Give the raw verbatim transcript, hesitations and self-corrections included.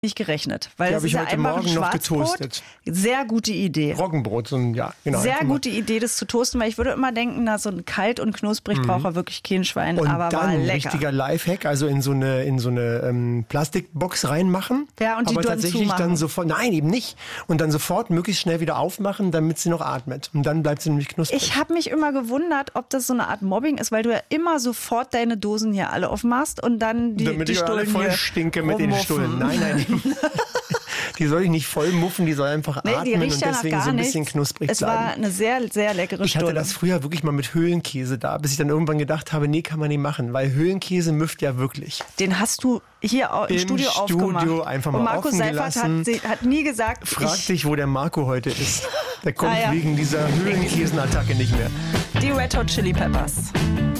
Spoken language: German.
nicht gerechnet, weil Die das habe ist ich ja heute einfach Morgen ein noch Schwarzbrot. getoastet. Sehr gute Idee. Roggenbrot, so ein, ja, genau. Sehr einfach mal. gute Idee, das zu toasten, weil ich würde immer denken, na, so ein kalt und knusprig Mhm. braucht er wirklich kein Schwein, Und aber dann war ein lecker. richtiger Lifehack, also in so eine, in so eine ähm, Plastikbox reinmachen. Ja, und die aber dann tatsächlich zumachen. dann sofort, nein, eben nicht. Und dann sofort möglichst schnell wieder aufmachen, damit sie noch atmet. Und dann bleibt sie nämlich knusprig. Ich habe mich immer gewundert, ob das so eine Art Mobbing ist, weil du ja immer sofort deine Dosen hier alle aufmachst und dann die, damit die ich alle Stullen voll hier stinke mit den rummuffen. Stullen. Nein, nein. Die soll ich nicht voll muffen, die soll einfach Nee, die atmen riecht und ja nach deswegen gar so ein bisschen nichts. knusprig Es bleiben. war eine sehr, sehr leckere Ich hatte Stulle. das früher wirklich mal mit Höhlenkäse da, bis ich dann irgendwann gedacht habe, nee, kann man nicht machen, weil Höhlenkäse müfft ja wirklich. Den hast du hier au- im, Im Studio, Studio aufgemacht. einfach mal und Markus offen Seifert hat, gelassen. sie- hat nie gesagt, Frag ich, dich, wo der Marco heute ist. Der kommt Ah ja. wegen dieser Höhlenkäsenattacke nicht mehr. die Red Hot Chili Peppers.